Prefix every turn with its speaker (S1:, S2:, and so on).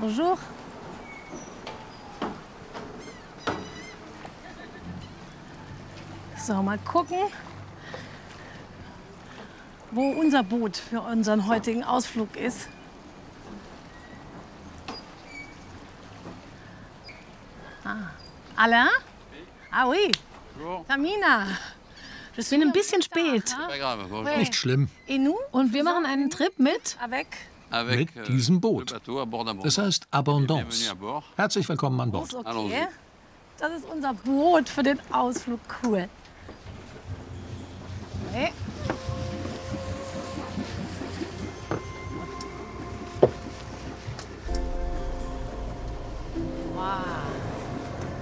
S1: Bonjour. So, mal gucken, wo unser Boot für unseren heutigen Ausflug ist. Alain? Ah oui, Tamina. Ich bin ein bisschen spät.
S2: Nicht schlimm.
S1: Und wir machen einen Trip mit?
S2: Mit diesem Boot. Das heißt Abondance. Herzlich willkommen an Bord.
S1: Okay. Das ist unser Boot für den Ausflug. Cool. Okay.